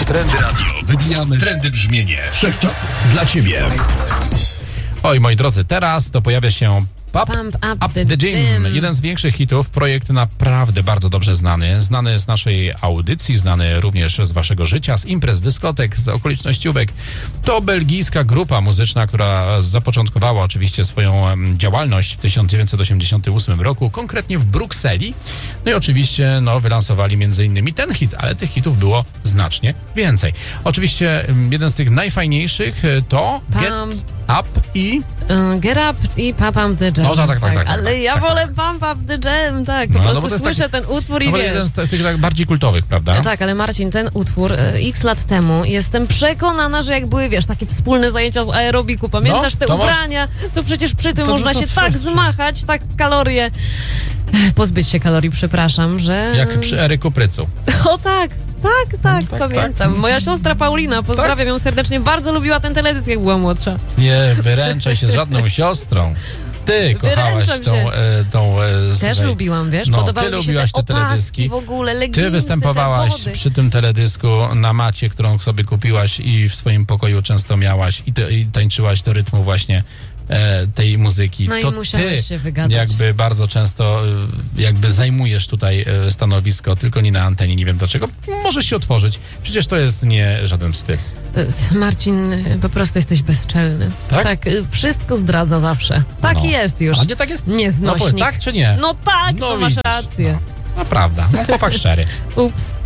Trendy Radio. Wybijamy trendy brzmienie wszechczasów dla Ciebie. Oj, moi drodzy, teraz to pojawia się Pump Up the Gym. Jeden z większych hitów, projekt naprawdę bardzo dobrze znany. Znany z naszej audycji, znany również z waszego życia, z imprez, dyskotek, z okolicznościówek. To belgijska grupa muzyczna, która zapoczątkowała oczywiście swoją działalność w 1988 roku, konkretnie w Brukseli. No i oczywiście wylansowali m.in. ten hit, ale tych hitów było znacznie więcej. Oczywiście jeden z tych najfajniejszych to Get Up i... Get Up i Pump Up the Gym. No tak. Ale ja wolę Pump Up the Gym, tak. Po prostu słyszę ten utwór i wiesz. Jeden z tych tak bardziej kultowych, prawda? Tak, ale Marcin, ten utwór x lat temu, jestem przekonana, że jak były, wiesz, takie wspólne zajęcia z aerobiku, pamiętasz te ubrania? To przecież przy tym można się tak zmachać, tak kalorie... Pozbyć się kalorii, przepraszam, że... Jak przy Eryku Prycu. O tak, pamiętam. Tak. Moja siostra Paulina, pozdrawiam ją serdecznie, bardzo lubiła ten teledysk, jak była młodsza. Nie wyręczaj się z żadną siostrą. Ty kochałaś tą też lubiłam, wiesz, podobały mi się te opaski w ogóle, leginsy, ty występowałaś przy tym teledysku na macie, którą sobie kupiłaś i w swoim pokoju często miałaś i tańczyłaś do rytmu właśnie tej muzyki. No to i musiałeś się wygadać. Jakby bardzo często zajmujesz tutaj stanowisko, tylko nie na antenie, nie wiem dlaczego. Możesz się otworzyć. Przecież to jest nie żaden wstyd. Marcin, po prostu jesteś bezczelny. Tak? Wszystko zdradza zawsze. Tak jest już. A nie tak jest? Nieznośnik. Tak czy nie? No tak, masz rację. No prawda. Chłopak szczery. Ups.